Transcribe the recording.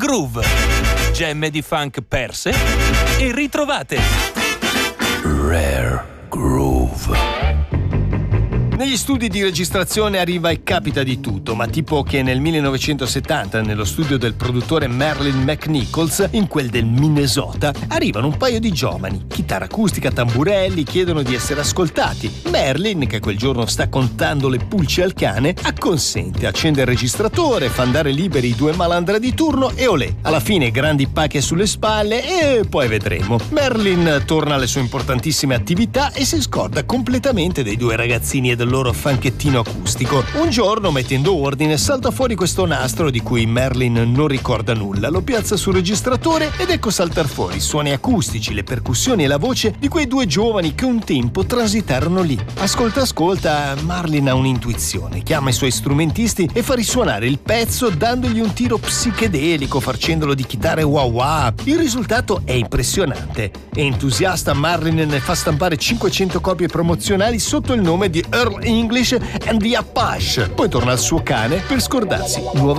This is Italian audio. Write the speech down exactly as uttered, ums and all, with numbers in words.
groove. Gemme di funk perse e ritrovate. Rare Groove. Negli studi di registrazione arriva e capita di tutto, ma tipo che nel millenovecentosettanta, nello studio del produttore Merlin McNichols, in quel del Minnesota, arrivano un paio di giovani, chitarra acustica, tamburelli, chiedono di essere ascoltati. Merlin, che quel giorno sta contando le pulci al cane, acconsente, accende il registratore, fa andare liberi i due malandra di turno e olè. Alla fine grandi pacche sulle spalle e poi vedremo. Merlin torna alle sue importantissime attività e si scorda completamente dei due ragazzini e del loro fanchettino acustico. Un giorno, mettendo ordine, salta fuori questo nastro di cui Merlin non ricorda nulla, lo piazza sul registratore ed ecco saltar fuori i suoni acustici, le percussioni e la voce di quei due giovani che un tempo transitarono lì. Ascolta ascolta, Merlin ha un'intuizione, chiama i suoi strumentisti e fa risuonare il pezzo dandogli un tiro psichedelico, facendolo di chitarre wah wah. Il risultato è impressionante. Entusiasta, Merlin ne fa stampare cinquecento copie promozionali sotto il nome di Earl English and the Apache. Poi torna al suo cane per scordarsi nuovamente